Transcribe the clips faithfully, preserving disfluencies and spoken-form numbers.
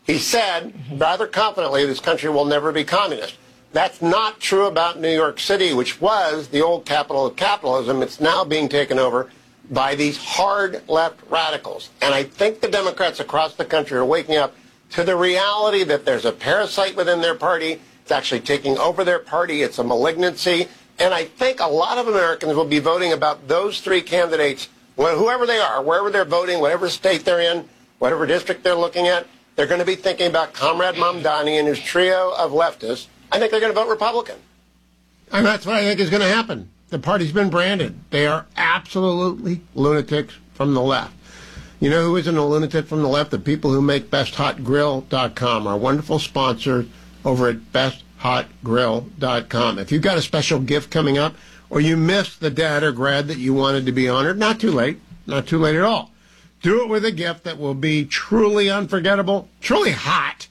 He said, rather confidently, this country will never be communist. That's not true about New York City, which was the old capital of capitalism. It's now being taken over by these hard left radicals. And I think the Democrats across the country are waking up to the reality that there's a parasite within their party. It's actually taking over their party. It's a malignancy. And I think a lot of Americans will be voting about those three candidates, whoever they are, wherever they're voting, whatever state they're in, whatever district they're looking at. They're going to be thinking about Comrade Mamdani and his trio of leftists. I think they're going to vote Republican. And that's what I think is going to happen. The party's been branded. They are absolutely lunatics from the left. You know who isn't a lunatic from the left? The people who make best hot grill dot com, our wonderful sponsors over at best hot grill dot com. If you've got a special gift coming up, or you missed the dad or grad that you wanted to be honored, not too late. Not too late at all. Do it with a gift that will be truly unforgettable, truly hot.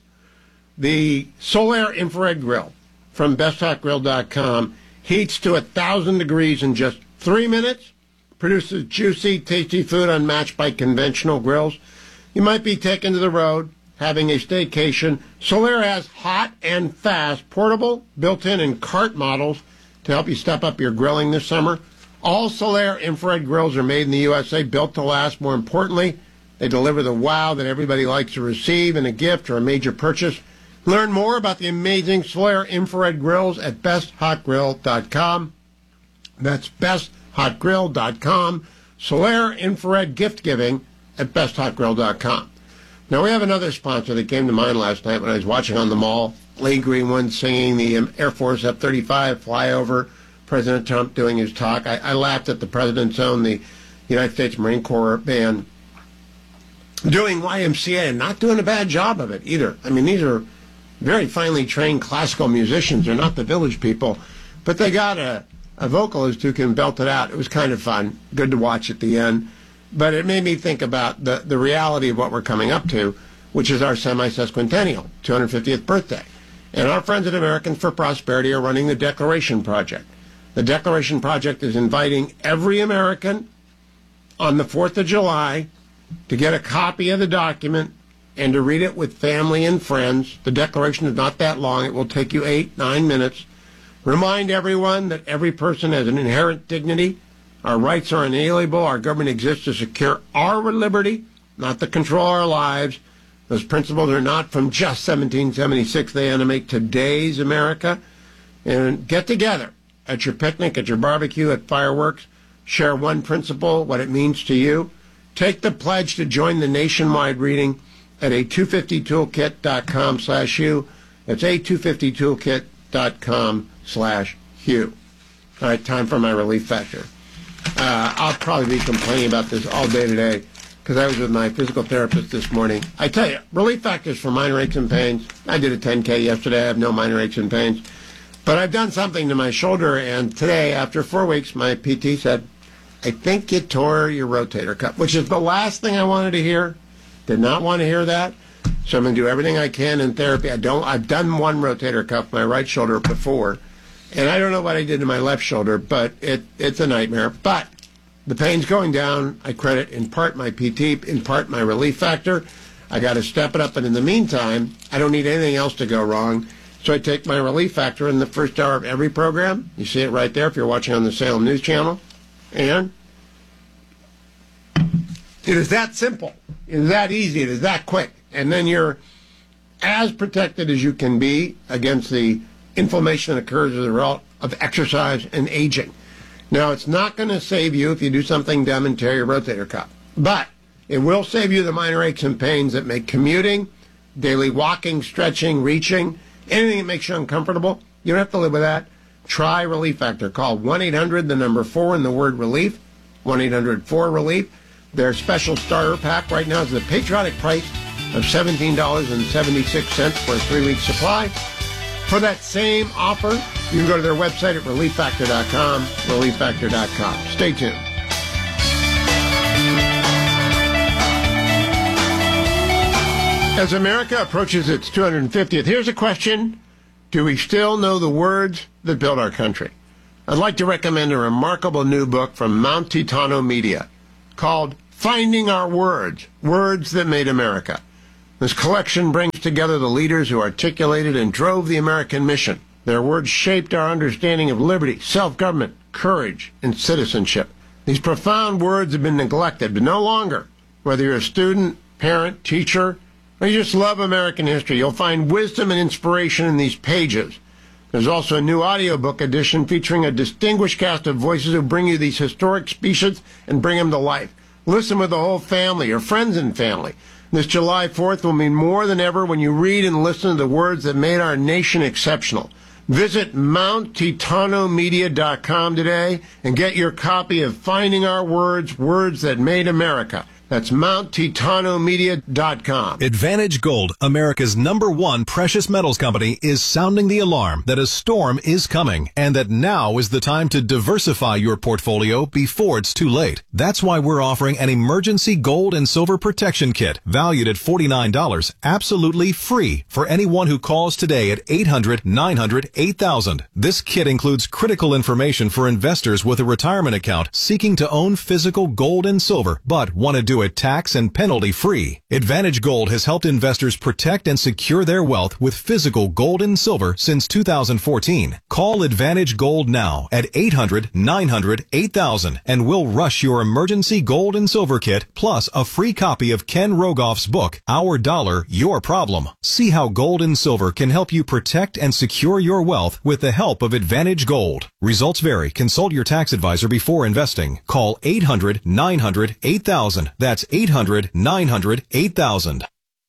The Solaire Infrared Grill from best hot grill dot com heats to one thousand degrees in just three minutes, produces juicy, tasty food unmatched by conventional grills. You might be taken to the road, having a staycation. Solaire has hot and fast, portable, built-in, and cart models to help you step up your grilling this summer. All Solaire infrared grills are made in the U S A, built to last. More importantly, they deliver the wow that everybody likes to receive in a gift or a major purchase. Learn more about the amazing Solaire infrared grills at best hot grill dot com. That's best hot grill dot com. Solaire infrared gift giving at best hot grill dot com. Now, we have another sponsor that came to mind last night when I was watching on the mall. Lee Greenwood singing the Air Force F thirty-five flyover. President Trump doing his talk. I, I laughed at the President's Own, the United States Marine Corps band, doing Y M C A and not doing a bad job of it either. I mean, these are very finely trained classical musicians. They're not the village people, but they got a, a vocalist who can belt it out. It was kind of fun, good to watch at the end. But it made me think about the, the reality of what we're coming up to, which is our semi-sesquicentennial, two hundred fiftieth birthday. And our friends at Americans for Prosperity are running the Declaration Project. The Declaration Project is inviting every American on the fourth of July to get a copy of the document and to read it with family and friends. The Declaration is not that long. It will take you eight, nine minutes. Remind everyone that every person has an inherent dignity. Our rights are inalienable. Our government exists to secure our liberty, not to control our lives. Those principles are not from just seventeen seventy-six. They animate today's America. And get together at your picnic, at your barbecue, at fireworks. Share one principle, what it means to you. Take the pledge to join the nationwide reading at a two fifty toolkit dot com slash Hugh. It's a two fifty toolkit dot com slash Hugh. All right, time for my relief factor. Uh, I'll probably be complaining about this all day today because I was with my physical therapist this morning. I tell you, relief factors for minor aches and pains. I did a ten K yesterday. I have no minor aches and pains. But I've done something to my shoulder, and today, after four weeks, my P T said, I think you tore your rotator cuff, which is the last thing I wanted to hear. Did not want to hear that. So I'm going to do everything I can in therapy. I don't, I've done one rotator cuff, my right shoulder, before. And I don't know what I did to my left shoulder, but it, it's a nightmare. But the pain's going down. I credit in part my P T, in part my relief factor. I got to step it up. And in the meantime, I don't need anything else to go wrong. So I take my relief factor in the first hour of every program. You see it right there if you're watching on the Salem News Channel. And it is that simple. It is that easy. It is that quick. And then you're as protected as you can be against the inflammation that occurs as a result of exercise and aging. Now, it's not going to save you if you do something dumb and tear your rotator cuff. But it will save you the minor aches and pains that make commuting, daily walking, stretching, reaching, anything that makes you uncomfortable. You don't have to live with that. Try Relief Factor. Call one eight hundred, the number four, and the word relief. one eight hundred four relief. Their special starter pack right now is the patriotic price of seventeen dollars and seventy-six cents for a three-week supply. For that same offer, you can go to their website at relief factor dot com, relief factor dot com. Stay tuned. As America approaches its two hundred fiftieth, here's a question. Do we still know the words that built our country? I'd like to recommend a remarkable new book from Mount Titano Media called Finding Our Words, Words That Made America. This collection brings together the leaders who articulated and drove the American mission. Their words shaped our understanding of liberty, self-government, courage, and citizenship. These profound words have been neglected, but no longer. Whether you're a student, parent, teacher, or you just love American history, you'll find wisdom and inspiration in these pages. There's also a new audiobook edition featuring a distinguished cast of voices who bring you these historic speeches and bring them to life. Listen with the whole family or friends and family. This July fourth will mean more than ever when you read and listen to the words that made our nation exceptional. Visit Mount Titano Media dot com today and get your copy of Finding Our Words, Words That Made America. That's Mount Titano Media dot com. Advantage Gold, America's number one precious metals company, is sounding the alarm that a storm is coming and that now is the time to diversify your portfolio before it's too late. That's why we're offering an emergency gold and silver protection kit valued at forty-nine dollars, absolutely free for anyone who calls today at eight hundred, nine hundred, eight thousand. This kit includes critical information for investors with a retirement account seeking to own physical gold and silver but want to do it tax and penalty free. Advantage Gold has helped investors protect and secure their wealth with physical gold and silver since two thousand fourteen. Call Advantage Gold now at eight hundred, nine hundred, eight thousand and we'll rush your emergency gold and silver kit plus a free copy of Ken Rogoff's book, Our Dollar, Your Problem. See how gold and silver can help you protect and secure your wealth with the help of Advantage Gold. Results vary. Consult your tax advisor before investing. Call eight hundred, nine hundred, eight thousand. That's eight hundred, nine hundred, eight thousand.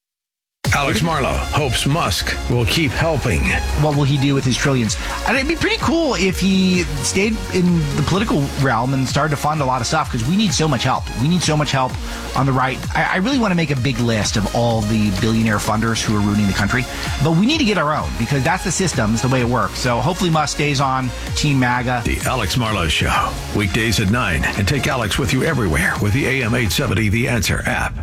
Alex Marlow hopes Musk will keep helping. What will he do with his trillions? And it'd be pretty cool if he stayed in the political realm and started to fund a lot of stuff, because we need so much help. We need so much help on the right. I, I really want to make a big list of all the billionaire funders who are ruining the country. But we need to get our own, because that's the system, it's the way it works. So hopefully Musk stays on Team MAGA. The Alex Marlow Show, weekdays at nine. And take Alex with you everywhere with the A M eight seventy The Answer app.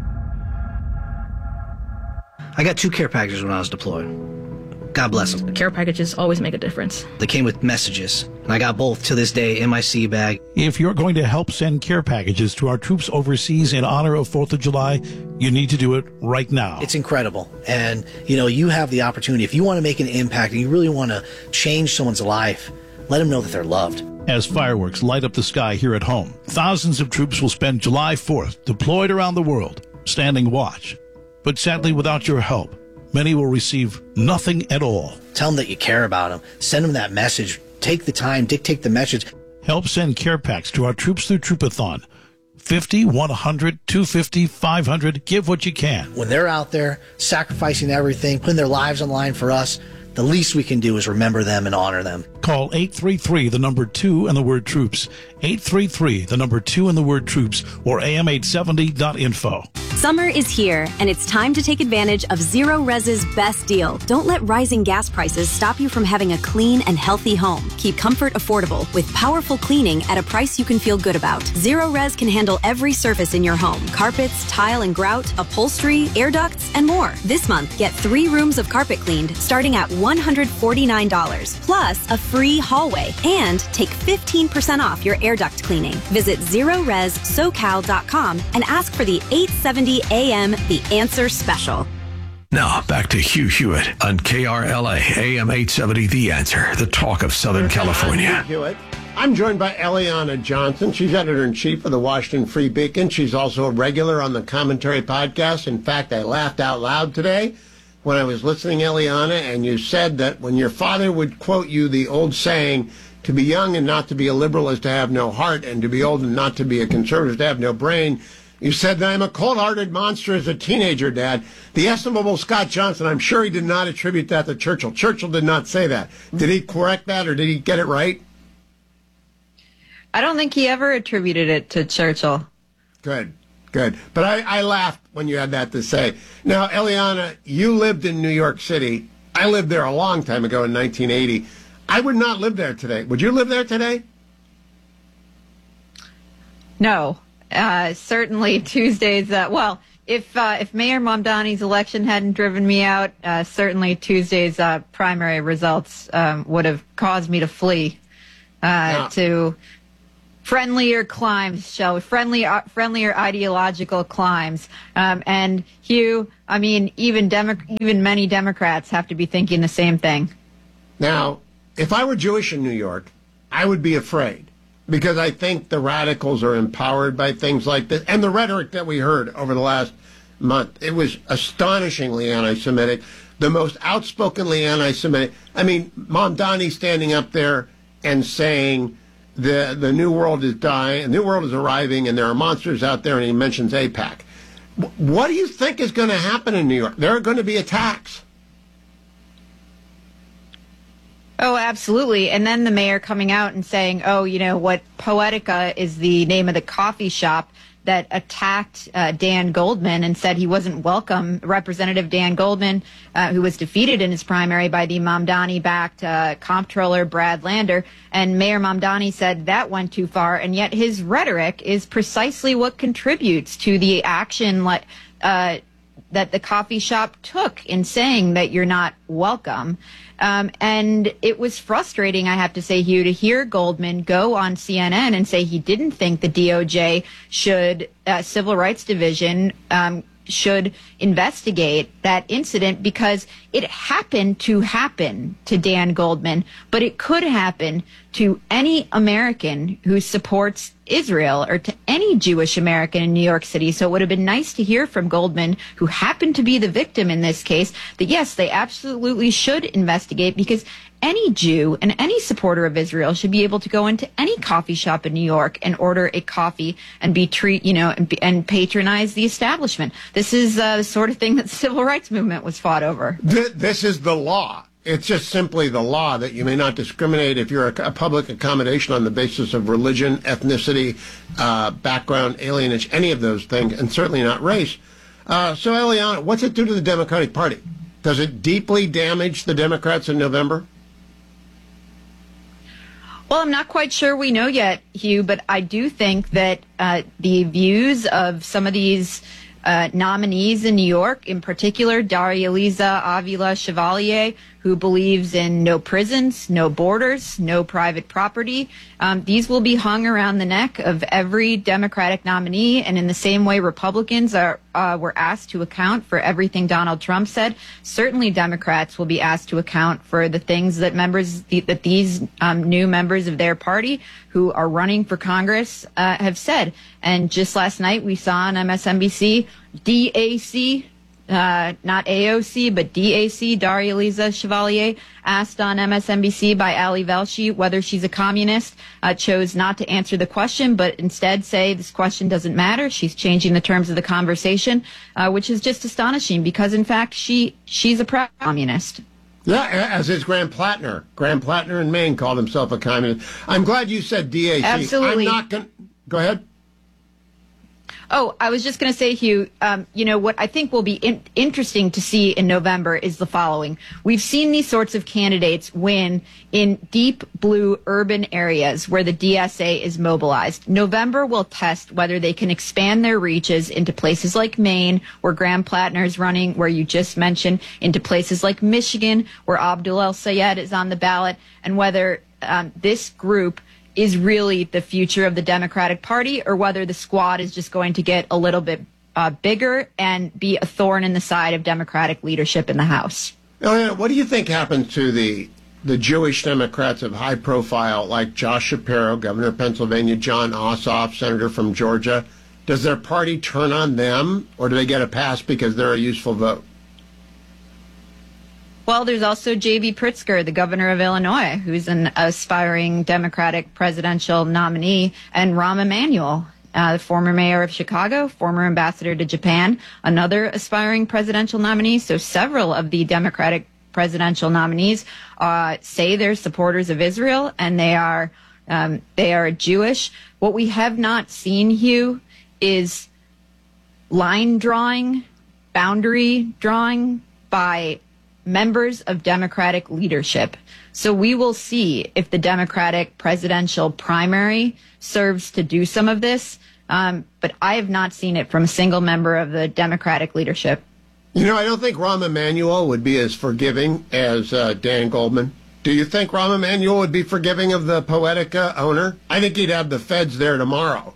I got two care packages when I was deployed. God bless them. Care packages always make a difference. They came with messages, and I got both to this day in my sea bag. If you're going to help send care packages to our troops overseas in honor of fourth of July, you need to do it right now. It's incredible. And, you know, you have the opportunity. If you want to make an impact and you really want to change someone's life, let them know that they're loved. As fireworks light up the sky here at home, thousands of troops will spend July fourth deployed around the world, standing watch. But sadly, without your help, many will receive nothing at all. Tell them that you care about them. Send them that message. Take the time. Dictate the message. Help send care packs to our troops through Troopathon. fifty, one hundred, two fifty, five hundred. Give what you can. When they're out there sacrificing everything, putting their lives on the line for us, the least we can do is remember them and honor them. Call eight three three, the number two, and the word troops. eight three three, the number two, and the word troops, or A M eight seventy dot info. Summer is here, and it's time to take advantage of Zero Res's best deal. Don't let rising gas prices stop you from having a clean and healthy home. Keep comfort affordable with powerful cleaning at a price you can feel good about. Zero Res can handle every surface in your home: carpets, tile and grout, upholstery, air ducts, and more. This month, get three rooms of carpet cleaned starting at one hundred forty-nine dollars, plus a free hallway, and take fifteen percent off your air duct cleaning. Visit zero res socal dot com and ask for the eight seventy A M The Answer Special. Now, back to Hugh Hewitt on K R L A, A M eight seventy The Answer, the talk of Southern California. I'm Hugh Hewitt. I'm joined by Eliana Johnson. She's editor-in-chief of the Washington Free Beacon. She's also a regular on the Commentary podcast. In fact, I laughed out loud today when I was listening, Eliana, and you said that when your father would quote you the old saying, to be young and not to be a liberal is to have no heart, and to be old and not to be a conservative is to have no brain, you said that I'm a cold-hearted monster as a teenager, Dad. The estimable Scott Johnson, I'm sure he did not attribute that to Churchill. Churchill did not say that. Did he correct that, or did he get it right? I don't think he ever attributed it to Churchill. Good, good. But I, I laughed when you had that to say. Now, Eliana, you lived in New York City. I lived there a long time ago in nineteen eighty. I would not live there today. Would you live there today? No. Uh, certainly Tuesdays, uh, well, if uh, if Mayor Mamdani's election hadn't driven me out, uh, certainly Tuesday's uh, primary results um, would have caused me to flee uh, yeah. to friendlier climes, shall we? Friendly, uh, friendlier ideological climes. Um, and Hugh, I mean, even Demo- even many Democrats have to be thinking the same thing. Now, if I were Jewish in New York, I would be afraid because I think the radicals are empowered by things like this. And the rhetoric that we heard over the last month, it was astonishingly anti-Semitic, the most outspokenly anti-Semitic. I mean, Mamdani standing up there and saying the the new world is dying, the new world is arriving, and there are monsters out there, and he mentions AIPAC. What do you think is going to happen in New York? There are going to be attacks. Oh, absolutely. And then the mayor coming out and saying, oh, you know, what Poetica is the name of the coffee shop that attacked uh, Dan Goldman and said he wasn't welcome. Representative Dan Goldman, uh, who was defeated in his primary by the Mamdani-backed uh, comptroller Brad Lander. And Mayor Mamdani said that went too far. And yet his rhetoric is precisely what contributes to the action like, uh, that the coffee shop took in saying that you're not welcome. Um, and it was frustrating, I have to say, Hugh, to hear Goldman go on C N N and say he didn't think the D O J should, uh, Civil Rights Division, um, should investigate that incident because it happened to happen to Dan Goldman, but it could happen to any American who supports Israel or to any Jewish American in New York City. So it would have been nice to hear from Goldman, who happened to be the victim in this case, that yes, they absolutely should investigate because any Jew and any supporter of Israel should be able to go into any coffee shop in New York and order a coffee and be treat, you know, and, be, and patronize the establishment. This is uh, the sort of thing that the civil rights movement was fought over. This is the law. It's just simply the law that you may not discriminate if you're a, a public accommodation on the basis of religion, ethnicity, uh, background, alienage, any of those things, and certainly not race. Uh, so, Eliana, what's it do to the Democratic Party? Does it deeply damage the Democrats in November? Well, I'm not quite sure we know yet, Hugh, but I do think that uh, the views of some of these uh, nominees in New York, in particular, Daria-Liza Avila Chevalier, who believes in no prisons, no borders, no private property. Um, these will be hung around the neck of every Democratic nominee. And in the same way Republicans are uh, were asked to account for everything Donald Trump said, certainly Democrats will be asked to account for the things that members that these um, new members of their party who are running for Congress uh, have said. And just last night we saw on M S N B C, D A C, Uh, not A O C, but D A C, Daria-Liza Chevalier, asked on M S N B C by Ali Velshi whether she's a communist, uh, chose not to answer the question, but instead say this question doesn't matter. She's changing the terms of the conversation, uh, which is just astonishing because, in fact, she she's a proud communist. Yeah, as is Graham Plattner. Graham Plattner in Maine called himself a communist. I'm glad you said D A C. Absolutely. I'm not going. Go ahead. Oh, I was just going to say, Hugh, um, you know, what I think will be in- interesting to see in November is the following. We've seen these sorts of candidates win in deep blue urban areas where the D S A is mobilized. November will test whether they can expand their reaches into places like Maine, where Graham Plattner is running, where you just mentioned, into places like Michigan, where Abdul El-Sayed is on the ballot, and whether um, this group is really the future of the Democratic Party, or whether the squad is just going to get a little bit uh, bigger and be a thorn in the side of Democratic leadership in the House. Eliana, what do you think happens to the the Jewish Democrats of high profile, like Josh Shapiro, governor of Pennsylvania, John Ossoff, senator from Georgia? Does their party turn on them, or do they get a pass because they're a useful vote? Well, there's also J B Pritzker, the governor of Illinois, who's an aspiring Democratic presidential nominee, and Rahm Emanuel, uh, the former mayor of Chicago, former ambassador to Japan, another aspiring presidential nominee. So several of the Democratic presidential nominees uh, say they're supporters of Israel, and they are um, they are Jewish. What we have not seen, Hugh, is line drawing, boundary drawing by members of Democratic leadership. So we will see if the Democratic presidential primary serves to do some of this. Um, but I have not seen it from a single member of the Democratic leadership. You know, I don't think Rahm Emanuel would be as forgiving as uh, Dan Goldman. Do you think Rahm Emanuel would be forgiving of the Poetica owner? I think he'd have the feds there tomorrow.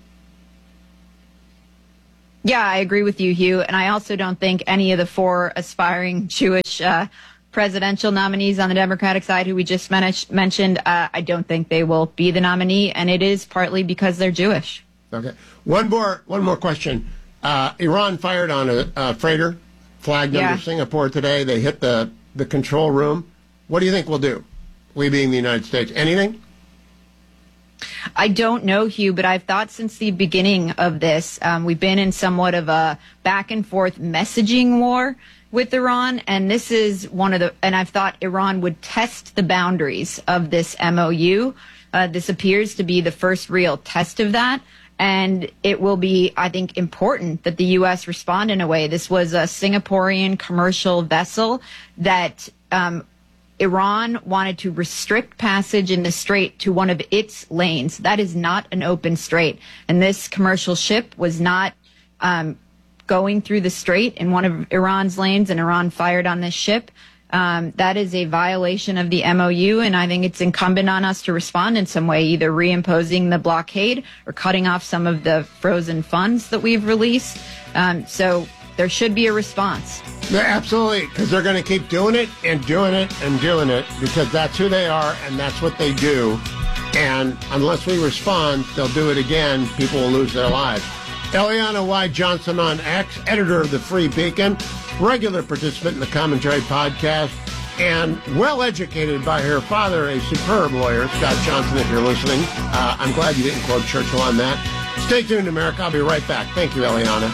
Yeah, I agree with you, Hugh. And I also don't think any of the four aspiring Jewish uh, presidential nominees on the Democratic side who we just men- mentioned, uh, I don't think they will be the nominee. And it is partly because they're Jewish. Okay. One more, one more question. Uh, Iran fired on a, a freighter flagged Yeah. under Singapore today. They hit the, the control room. What do you think we'll do? We being the United States. Anything? I don't know, Hugh, but I've thought since the beginning of this, um, we've been in somewhat of a back and forth messaging war with Iran. And this is one of the, and I've thought Iran would test the boundaries of this M O U. Uh, this appears to be the first real test of that. And it will be, I think, important that the U S respond in a way. This was a Singaporean commercial vessel that um, Iran wanted to restrict passage in the strait to one of its lanes. That is not an open strait. And this commercial ship was not um, going through the strait in one of Iran's lanes, and Iran fired on this ship. Um, that is a violation of the M O U, and I think it's incumbent on us to respond in some way, either reimposing the blockade or cutting off some of the frozen funds that we've released. Um, so there should be a response. Yeah, absolutely, because they're going to keep doing it and doing it and doing it because that's who they are and that's what they do. And unless we respond, they'll do it again. People will lose their lives. Eliana Y. Johnson on X, editor of the Free Beacon, regular participant in the Commentary podcast, and well-educated by her father, a superb lawyer, Scott Johnson, if you're listening. Uh, I'm glad you didn't quote Churchill on that. Stay tuned, America. I'll be right back. Thank you, Eliana.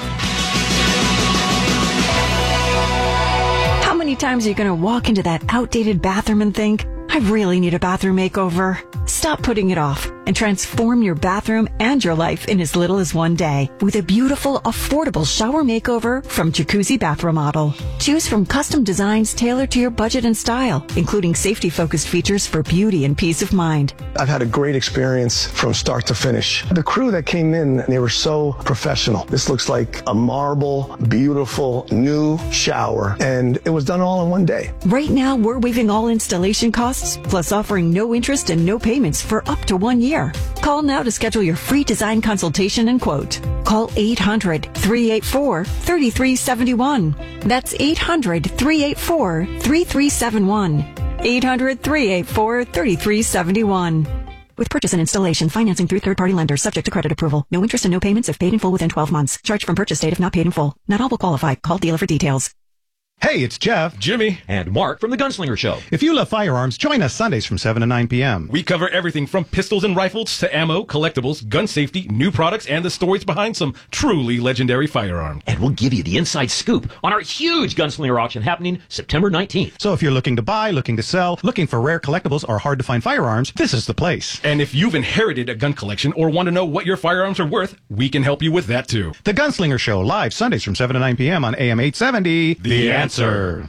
How many times are you going to walk into that outdated bathroom and think, I really need a bathroom makeover? Stop putting it off and transform your bathroom and your life in as little as one day with a beautiful, affordable shower makeover from Jacuzzi Bath Remodel. Choose from custom designs tailored to your budget and style, including safety-focused features for beauty and peace of mind. I've had a great experience from start to finish. The crew that came in, they were so professional. This looks like a marble, beautiful, new shower, and it was done all in one day. Right now, we're waiving all installation costs, plus offering no interest and no payments for up to one year. Call now to schedule your free design consultation and quote. Call eight hundred, three eight four, three three seven one. That's eight hundred, three eight four, three three seven one. eight hundred, three eight four, three three seven one. With purchase and installation, financing through third-party lenders, subject to credit approval. No interest and no payments if paid in full within twelve months. Charge from purchase date if not paid in full. Not all will qualify. Call dealer for details. Hey, it's Jeff, Jimmy, and Mark from The Gunslinger Show. If you love firearms, join us Sundays from seven to nine p.m. We cover everything from pistols and rifles to ammo, collectibles, gun safety, new products, and the stories behind some truly legendary firearms. And we'll give you the inside scoop on our huge Gunslinger auction happening September nineteenth. So if you're looking to buy, looking to sell, looking for rare collectibles or hard-to-find firearms, this is the place. And if you've inherited a gun collection or want to know what your firearms are worth, we can help you with that too. The Gunslinger Show, live Sundays from seven to nine p.m. on A M eight seventy. The, the Answer.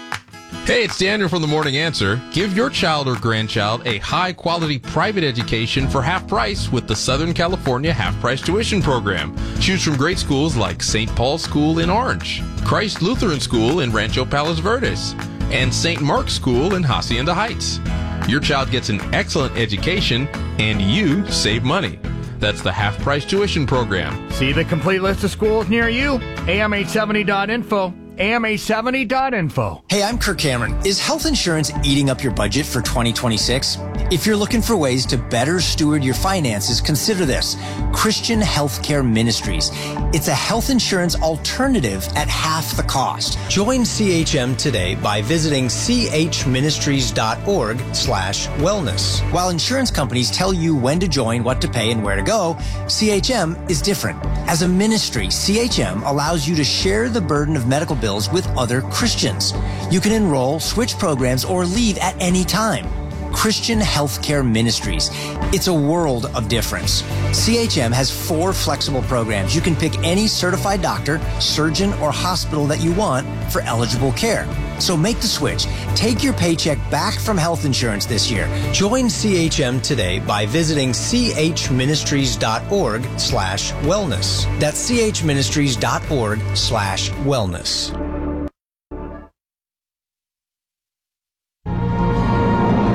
Hey, it's Daniel from The Morning Answer. Give your child or grandchild a high-quality private education for half price with the Southern California Half-Price Tuition Program. Choose from great schools like Saint Paul's School in Orange, Christ Lutheran School in Rancho Palos Verdes, and Saint Mark's School in Hacienda Heights. Your child gets an excellent education, and you save money. That's the Half-Price Tuition Program. See the complete list of schools near you? A M eight seventy dot info. A M eight seventy dot info. Hey, I'm Kirk Cameron. Is health insurance eating up your budget for twenty twenty-six? If you're looking for ways to better steward your finances, consider this. Christian Healthcare Ministries. It's a health insurance alternative at half the cost. Join C H M today by visiting chministries.org slash wellness. While insurance companies tell you when to join, what to pay, and where to go, C H M is different. As a ministry, C H M allows you to share the burden of medical bills with other Christians. You can enroll, switch programs, or leave at any time. Christian Healthcare Ministries. It's a world of difference. C H M has four flexible programs. You can pick any certified doctor, surgeon, or hospital that you want for eligible care. So make the switch. Take your paycheck back from health insurance this year. Join C H M today by visiting chministries.org slash wellness. That's chministries.org slash wellness.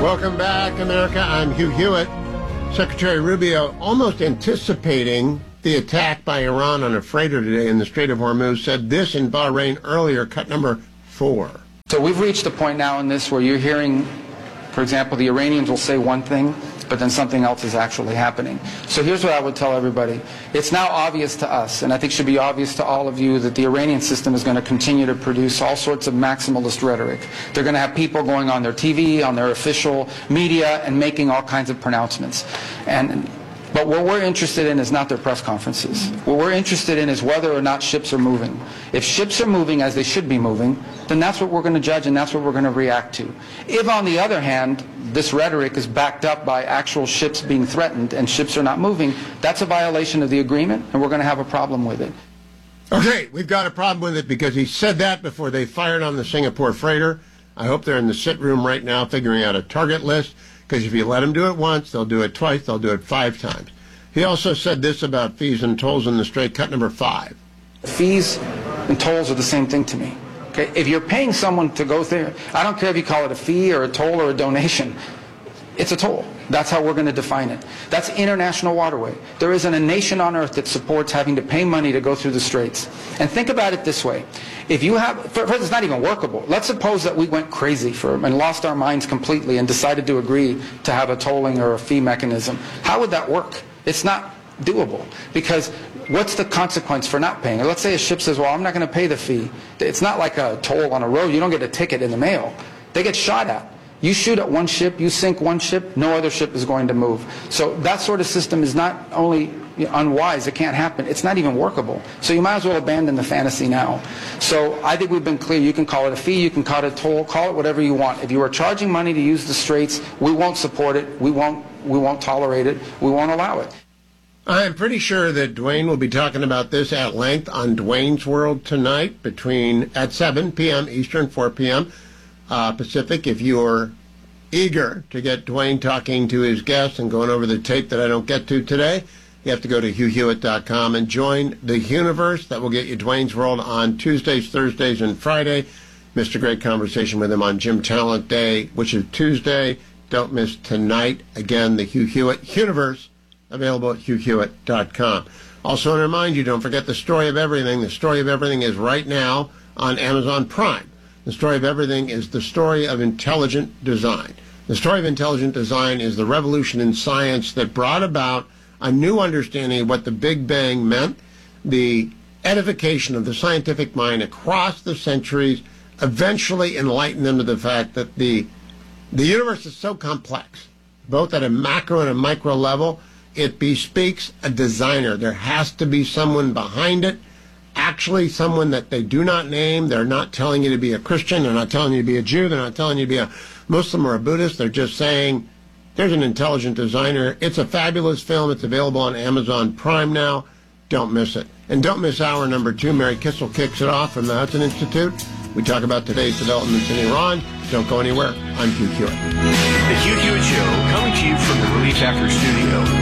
Welcome back, America. I'm Hugh Hewitt. Secretary Rubio, almost anticipating the attack by Iran on a freighter today in the Strait of Hormuz, said this in Bahrain earlier, cut number four. So we've reached a point now in this where you're hearing, for example, the Iranians will say one thing, but then something else is actually happening. So here's what I would tell everybody. It's now obvious to us, and I think should be obvious to all of you, that the Iranian system is going to continue to produce all sorts of maximalist rhetoric. They're going to have people going on their T V, on their official media, and making all kinds of pronouncements. And But what we're interested in is not their press conferences. What we're interested in is whether or not ships are moving. If ships are moving as they should be moving, then that's what we're going to judge and that's what we're going to react to. If, on the other hand, this rhetoric is backed up by actual ships being threatened and ships are not moving, that's a violation of the agreement and we're going to have a problem with it. Okay, we've got a problem with it because he said that before they fired on the Singapore freighter. I hope they're in the sit room right now figuring out a target list. Because if you let them do it once, they'll do it twice, they'll do it five times. He also said this about fees and tolls in the Strait, cut number five. Fees and tolls are the same thing to me. Okay? If you're paying someone to go there, I don't care if you call it a fee or a toll or a donation, it's a toll. That's how we're going to define it. That's international waterway. There isn't a nation on earth that supports having to pay money to go through the straits. And think about it this way. If you have, first, it's not even workable. Let's suppose that we went crazy for and lost our minds completely and decided to agree to have a tolling or a fee mechanism. How would that work? It's not doable because what's the consequence for not paying? Or let's say a ship says, well, I'm not going to pay the fee. It's not like a toll on a road. You don't get a ticket in the mail. They get shot at. You shoot at one ship, you sink one ship, no other ship is going to move. So that sort of system is not only unwise, it can't happen, it's not even workable. So you might as well abandon the fantasy now. So I think we've been clear. You can call it a fee, you can call it a toll, call it whatever you want. If you are charging money to use the straits, we won't support it, we won't, we won't tolerate it, we won't allow it. I'm pretty sure that Dwayne will be talking about this at length on Dwayne's World tonight between at seven p.m. Eastern, four p.m. Uh, Pacific. If you're eager to get Dwayne talking to his guests and going over the tape that I don't get to today, you have to go to hugh hewitt dot com and join the universe. That will get you Dwayne's World on Tuesdays, Thursdays, and Friday. Missed a great conversation with him on Gym Talent Day, which is Tuesday. Don't miss tonight. Again, the Hugh Hewitt universe, available at hugh hewitt dot com. Also, I want to remind you, don't forget The Story of Everything. The Story of Everything is right now on Amazon Prime. The Story of Everything is the story of intelligent design. The story of intelligent design is the revolution in science that brought about a new understanding of what the Big Bang meant, the edification of the scientific mind across the centuries, eventually enlightened them to the fact that the, the universe is so complex, both at a macro and a micro level, it bespeaks a designer. There has to be someone behind it, actually someone that they do not name. They're not telling you to be a Christian. They're not telling you to be a Jew. They're not telling you to be a Muslim or a Buddhist. They're just saying, there's an intelligent designer. It's a fabulous film. It's available on Amazon Prime now. Don't miss it. And don't miss hour number two. Mary Kissel kicks it off from the Hudson Institute. We talk about today's developments in Iran. Don't go anywhere. I'm Hugh Hewitt. The Hugh Hewitt Show, coming to you from the Relief Factor studio.